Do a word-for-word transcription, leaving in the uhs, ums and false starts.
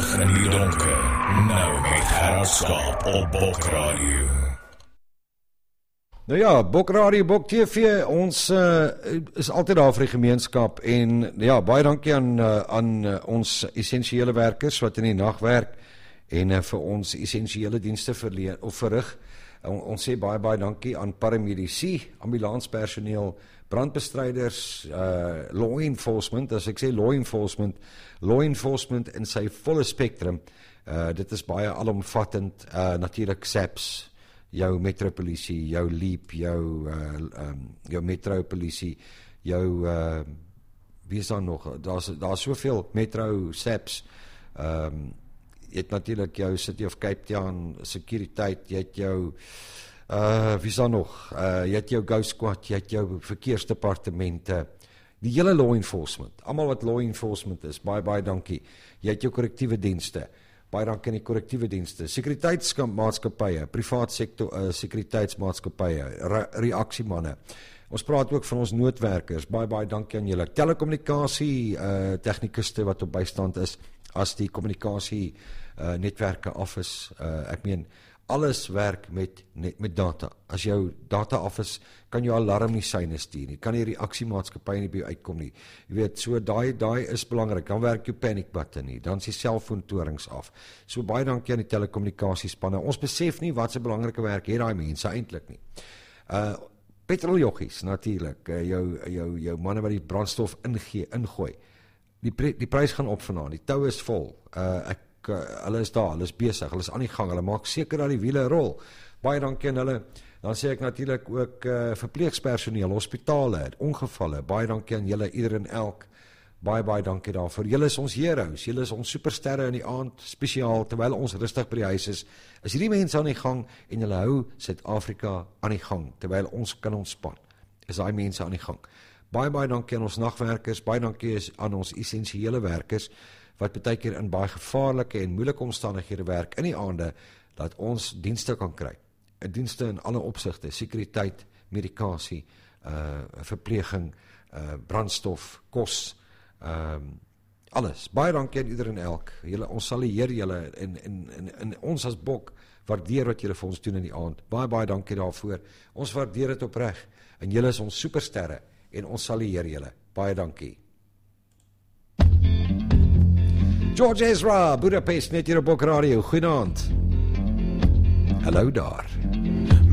lig in die donker. Nou met Gerard Skaap op Bok Radio. Nou ja, Bok Radio, Bok T V, ons uh, is altyd daar vir die gemeenskap en ja, baie dankie aan, uh, aan uh, ons essensiële werkers wat in die nag werk en uh, vir ons essensiële dienste verleen, of verrig. On, ons sê baie baie dankie aan paramedici, ambulanspersoneel, brandbestryders, uh, law enforcement, as ek sê law enforcement, law enforcement in sy volle spektrum, uh, dit is baie alomvattend, uh, natuurlik S A P S, jou metropolisie, jou Leap, jou, uh, um, jou metropolisie, jou, uh, wie is daar nog, daar is, daar is soveel metro S A P S, um, jy het natuurlijk jou City of Cape Town, sekuriteit, jy het jou, uh, wie is daar nog, uh, jy het jou Ghost Squad, jy het jou verkeersdepartemente, die hele law enforcement, allemaal wat law enforcement is, baie, baie dankie, jy het jou korrektiewe dienste, baie dankie aan die korrektiewe dienste, sekuriteitsmaatskappye, privaat sektor, uh, sekuriteitsmaatskappye, re reaksiemanne, ons praat ook van ons noodwerkers, baie, baie dankie aan julle, telekommunikasie, uh, technikuste wat op bystand is, as die kommunikasie uh, netwerke af is, uh, ek meen, alles werk met, net, met data. As jou data af is, kan jou alarm nie syne stuur nie, kan die reaksiemaatskappy nie by jou uitkom nie. Jy weet, so daai daai is belangrik, dan werk jou panic button nie, dan is die selfoontorings af. So baie dankie aan die telekommunikasiespanne. Ons besef nie wat se belangrike werk het daai mense eintlik nie. Uh, petroljoggies, natuurlik, uh, jou, jou, jou manne wat die brandstof ingee, ingooi. Die, die prijs gaan op vanavond, die touw is vol, uh, ek, uh, hulle is daar, hulle is bezig, hulle is aan die gang, hulle maak seker dat die wiele rol, baie dankie aan hulle, dan sê ek natuurlijk ook uh, verpleegspersoneel, hospitale, ongevalle, baie dankie aan julle, ieder en elk, baie baie dankie daarvoor, julle is ons heroes, julle is ons supersterre in die aand, spesiaal, terwyl ons rustig by die huis is, is hierdie mense aan die gang, en julle hou Suid-Afrika aan die gang, terwyl ons kan ontspan, is die mense aan die gang. Baie, baie dankie aan ons nachtwerkers, baie dankie aan ons essensiële werkers, wat baie keer in baie gevaarlike en moeilike omstandighede werk in die aande, dat ons dienste kan kry. Dienste in alle opsigte, sekuriteit, medikasie, uh, verpleging, uh, brandstof, kos, um, alles. Baie dankie aan ieder en elk. Julle, ons sal die Heer julle, en, en, en, en ons as Bok, waardeer wat julle vir ons doen in die aand. Baie, baie dankie daarvoor. Ons waardeer het opreg, en julle is ons supersterre, en ons sal die Heer julle. Baie dankie. George Ezra, Budapest, net hier op Bok Radio. Goeienaand. Hallo daar.